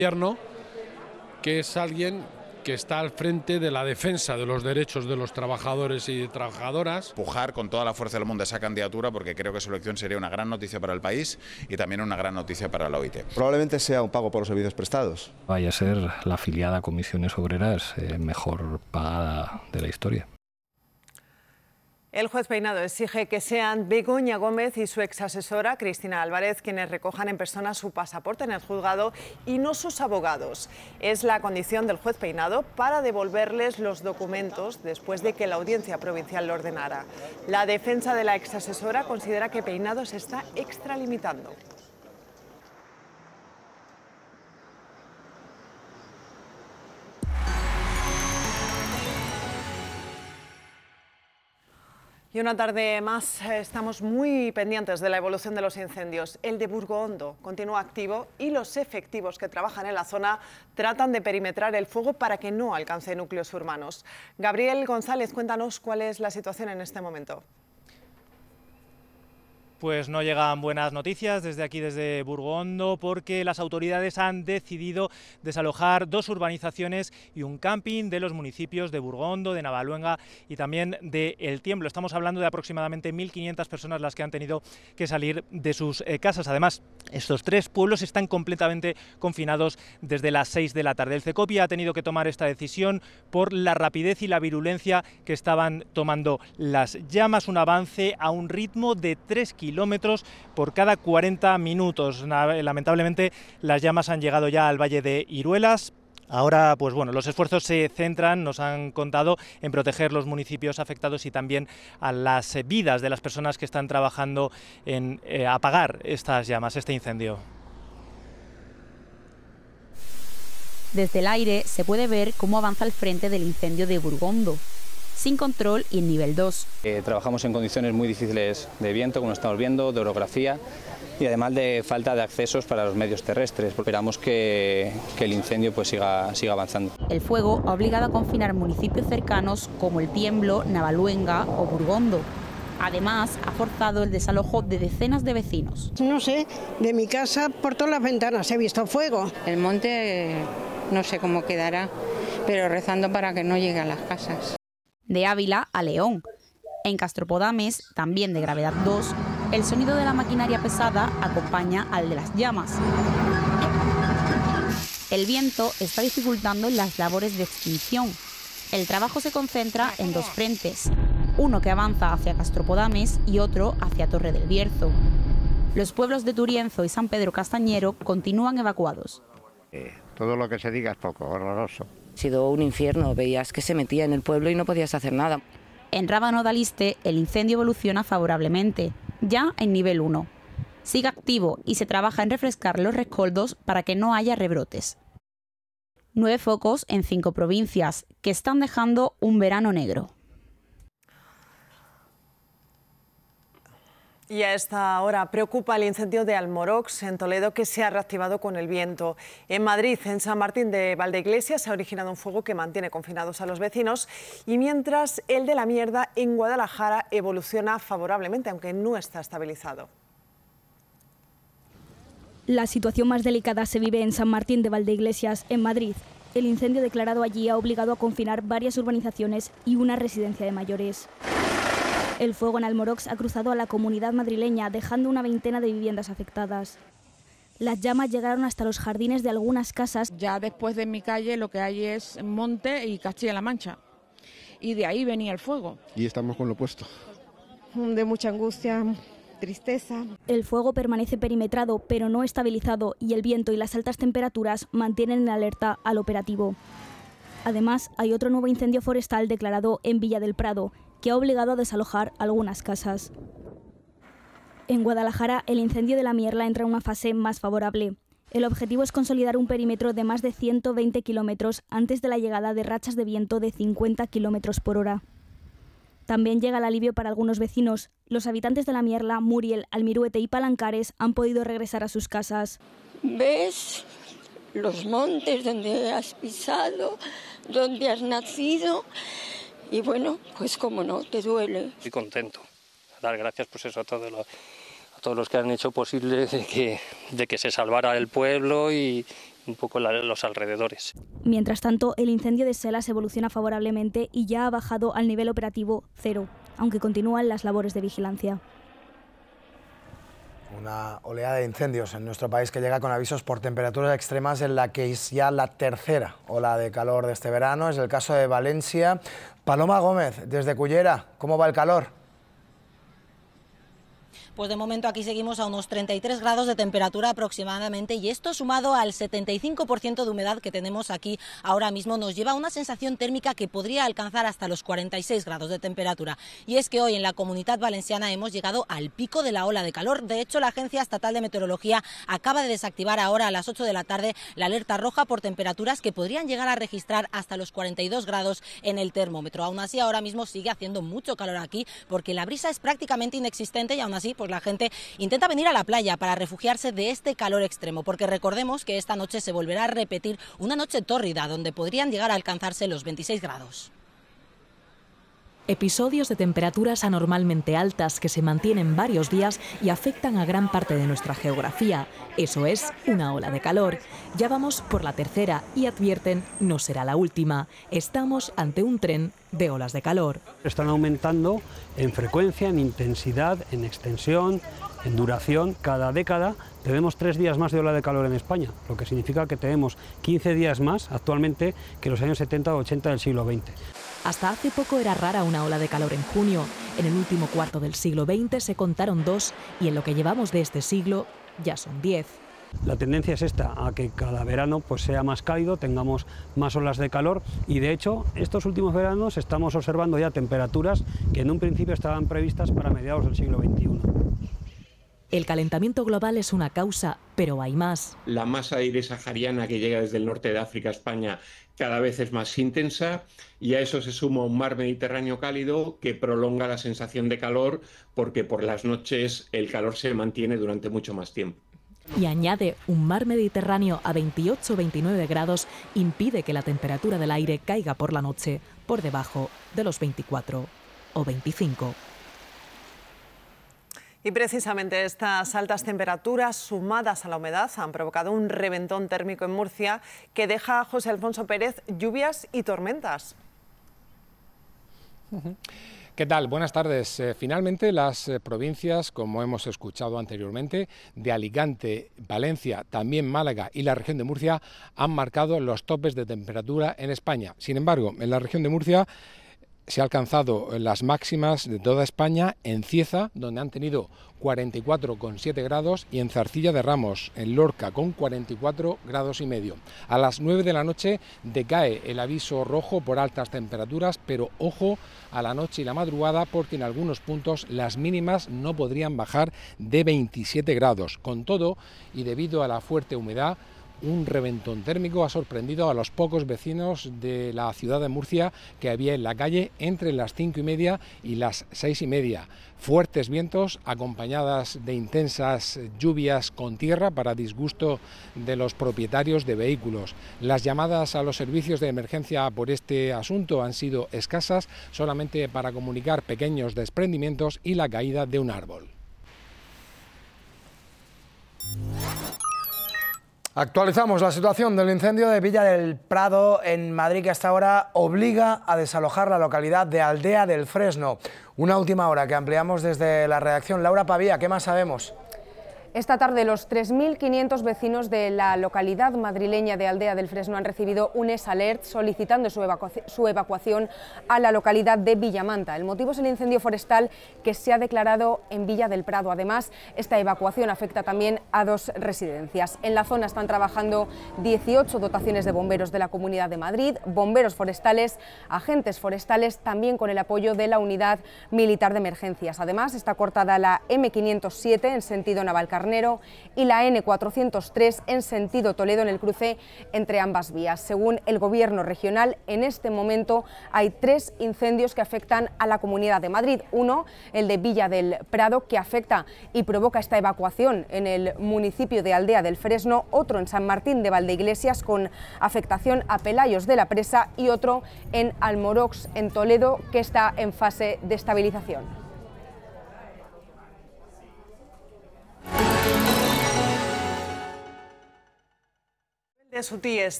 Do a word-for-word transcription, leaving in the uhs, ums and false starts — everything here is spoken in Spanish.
gobierno, que es alguien que está al frente de la defensa de los derechos de los trabajadores y trabajadoras. Empujar con toda la fuerza del mundo esa candidatura, porque creo que su elección sería una gran noticia para el país y también una gran noticia para la O I T. Probablemente sea un pago por los servicios prestados. Vaya a ser la afiliada a Comisiones Obreras eh, mejor pagada de la historia. El juez Peinado exige que sean Begoña Gómez y su exasesora Cristina Álvarez quienes recojan en persona su pasaporte en el juzgado y no sus abogados. Es la condición del juez Peinado para devolverles los documentos después de que la audiencia provincial lo ordenara. La defensa de la exasesora considera que Peinado se está extralimitando. Y una tarde más estamos muy pendientes de la evolución de los incendios. El de Burgoondo continúa activo y los efectivos que trabajan en la zona tratan de perimetrar el fuego para que no alcance núcleos urbanos. Gabriel González, cuéntanos cuál es la situación en este momento. Pues no llegan buenas noticias desde aquí, desde Burgoondo, porque las autoridades han decidido desalojar dos urbanizaciones y un camping de los municipios de Burgoondo, de Navaluenga y también de El Tiemblo. Estamos hablando de aproximadamente mil quinientas personas las que han tenido que salir de sus eh, casas. Además, estos tres pueblos están completamente confinados desde las seis de la tarde. El CECOPI ha tenido que tomar esta decisión por la rapidez y la virulencia que estaban tomando las llamas, un avance a un ritmo de tres kilómetros kilómetros por cada cuarenta minutos. Lamentablemente las llamas han llegado ya al Valle de Iruelas. Ahora, pues bueno, los esfuerzos se centran, nos han contado, en proteger los municipios afectados y también a las vidas de las personas que están trabajando en eh, apagar estas llamas, este incendio. Desde el aire se puede ver cómo avanza el frente del incendio de Burgoondo, sin control y en nivel dos. Eh, trabajamos en condiciones muy difíciles de viento, como estamos viendo, de orografía y además de falta de accesos para los medios terrestres. Esperamos que, que el incendio pues siga, siga avanzando. El fuego ha obligado a confinar municipios cercanos como El Tiemblo, Navaluenga o Burgoondo. Además, ha forzado el desalojo de decenas de vecinos. No sé, de mi casa por todas las ventanas he visto fuego. El monte no sé cómo quedará, pero rezando para que no llegue a las casas. De Ávila a León. En Castropodames, también de gravedad dos, el sonido de la maquinaria pesada acompaña al de las llamas. El viento está dificultando las labores de extinción. El trabajo se concentra en dos frentes, uno que avanza hacia Castropodames y otro hacia Torre del Bierzo. Los pueblos de Turienzo y San Pedro Castañero continúan evacuados. Eh, todo lo que se diga es poco, horroroso. Ha sido un infierno, veías que se metía en el pueblo y no podías hacer nada. En Rábano de Aliste el incendio evoluciona favorablemente, ya en nivel uno. Sigue activo y se trabaja en refrescar los rescoldos para que no haya rebrotes. Nueve focos en cinco provincias, que están dejando un verano negro. Y a esta hora preocupa el incendio de Almorox, en Toledo, que se ha reactivado con el viento. En Madrid, en San Martín de Valdeiglesias, se ha originado un fuego que mantiene confinados a los vecinos. Y mientras el de La Mierda, en Guadalajara, evoluciona favorablemente, aunque no está estabilizado. La situación más delicada se vive en San Martín de Valdeiglesias, en Madrid. El incendio declarado allí ha obligado a confinar varias urbanizaciones y una residencia de mayores. El fuego en Almorox ha cruzado a la comunidad madrileña, dejando una veintena de viviendas afectadas. Las llamas llegaron hasta los jardines de algunas casas. Ya después de mi calle lo que hay es monte y Castilla-La Mancha. Y de ahí venía el fuego. Y estamos con lo opuesto. De mucha angustia, tristeza. El fuego permanece perimetrado, pero no estabilizado, y el viento y las altas temperaturas mantienen en alerta al operativo. Además, hay otro nuevo incendio forestal declarado en Villa del Prado, que ha obligado a desalojar algunas casas. En Guadalajara, el incendio de La Mierda entra en una fase más favorable. El objetivo es consolidar un perímetro de más de ciento veinte kilómetros antes de la llegada de rachas de viento de cincuenta kilómetros por hora. También llega el alivio para algunos vecinos. Los habitantes de La Mierda, Muriel, Almiruete y Palancares han podido regresar a sus casas. ¿Ves los montes donde has pisado, donde has nacido? Y bueno, pues cómo no, te duele. Estoy contento. Dar gracias pues eso, a, todos los, a todos los que han hecho posible de que, de que se salvara el pueblo y, un poco la, los alrededores. Mientras tanto, el incendio de Selas evoluciona favorablemente y ya ha bajado al nivel operativo cero, aunque continúan las labores de vigilancia. Una oleada de incendios en nuestro país que llega con avisos por temperaturas extremas en la que es ya la tercera ola de calor de este verano. Es el caso de Valencia. Paloma Gómez, desde Cullera, ¿cómo va el calor? Pues de momento aquí seguimos a unos treinta y tres grados de temperatura aproximadamente, y esto sumado al setenta y cinco por ciento de humedad que tenemos aquí ahora mismo nos lleva a una sensación térmica que podría alcanzar hasta los cuarenta y seis grados de temperatura. Y es que hoy en la Comunidad Valenciana hemos llegado al pico de la ola de calor. De hecho, la Agencia Estatal de Meteorología acaba de desactivar ahora a las ocho de la tarde la alerta roja por temperaturas que podrían llegar a registrar hasta los cuarenta y dos grados en el termómetro. Aún así, ahora mismo sigue haciendo mucho calor aquí porque la brisa es prácticamente inexistente y aún así pues la gente intenta venir a la playa para refugiarse de este calor extremo, porque recordemos que esta noche se volverá a repetir una noche tórrida donde podrían llegar a alcanzarse los veintiséis grados. Episodios de temperaturas anormalmente altas que se mantienen varios días y afectan a gran parte de nuestra geografía. Eso es una ola de calor. Ya vamos por la tercera y advierten, no será la última. Estamos ante un tren de olas de calor. Están aumentando en frecuencia, en intensidad, en extensión, en duración. Cada década tenemos tres días más de ola de calor en España, lo que significa que tenemos quince días más actualmente que los años setenta o ochenta del siglo veinte. Hasta hace poco era rara una ola de calor en junio. En el último cuarto del siglo veinte se contaron dos y en lo que llevamos de este siglo ya son diez. La tendencia es esta, a que cada verano pues sea más cálido, tengamos más olas de calor y de hecho estos últimos veranos estamos observando ya temperaturas que en un principio estaban previstas para mediados del siglo veintiuno. El calentamiento global es una causa, pero hay más. La masa de aire sahariana que llega desde el norte de África a España cada vez es más intensa y a eso se suma un mar Mediterráneo cálido que prolonga la sensación de calor porque por las noches el calor se mantiene durante mucho más tiempo. Y añade un mar Mediterráneo a veintiocho o veintinueve grados impide que la temperatura del aire caiga por la noche por debajo de los veinticuatro o veinticinco. Y precisamente estas altas temperaturas sumadas a la humedad han provocado un reventón térmico en Murcia que deja a José Alfonso Pérez lluvias y tormentas. ¿Qué tal? Buenas tardes. Eh, finalmente las eh, provincias, como hemos escuchado anteriormente, de Alicante, Valencia, también Málaga y la región de Murcia han marcado los topes de temperatura en España. Sin embargo, en la región de Murcia se han alcanzado las máximas de toda España en Cieza, donde han tenido cuarenta y cuatro coma siete grados, y en Zarcilla de Ramos, en Lorca, con cuarenta y cuatro grados y medio. A las nueve de la noche decae el aviso rojo por altas temperaturas, pero ojo a la noche y la madrugada, porque en algunos puntos las mínimas no podrían bajar de veintisiete grados. Con todo, y debido a la fuerte humedad, un reventón térmico ha sorprendido a los pocos vecinos de la ciudad de Murcia que había en la calle entre las cinco y media y las seis y media. Fuertes vientos acompañadas de intensas lluvias con tierra para disgusto de los propietarios de vehículos. Las llamadas a los servicios de emergencia por este asunto han sido escasas, solamente para comunicar pequeños desprendimientos y la caída de un árbol. Actualizamos la situación del incendio de Villa del Prado en Madrid, que hasta ahora obliga a desalojar la localidad de Aldea del Fresno. Una última hora que ampliamos desde la redacción. Laura Pavía, ¿qué más sabemos? Esta tarde los tres mil quinientos vecinos de la localidad madrileña de Aldea del Fresno han recibido un S-Alert solicitando su, evacu su evacuación a la localidad de Villamanta. El motivo es el incendio forestal que se ha declarado en Villa del Prado. Además, esta evacuación afecta también a dos residencias. En la zona están trabajando dieciocho dotaciones de bomberos de la Comunidad de Madrid, bomberos forestales, agentes forestales, también con el apoyo de la Unidad Militar de Emergencias. Además, está cortada la eme quinientos siete en sentido Navalcarnero y la ene cuatrocientos tres en sentido Toledo en el cruce entre ambas vías. Según el Gobierno regional, en este momento hay tres incendios que afectan a la Comunidad de Madrid. Uno, el de Villa del Prado, que afecta y provoca esta evacuación en el municipio de Aldea del Fresno. Otro en San Martín de Valdeiglesias con afectación a Pelayos de la Presa y otro en Almorox en Toledo, que está en fase de estabilización. Sutí es